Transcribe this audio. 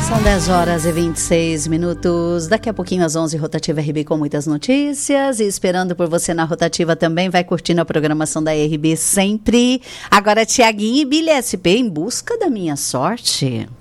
São 10 horas e 26 minutos. Daqui a pouquinho às 11, Rotativa RB com muitas notícias. E esperando por você na Rotativa também. Vai curtindo a programação da RB sempre. Agora, Tiaguinho e Billy SP em busca da minha sorte.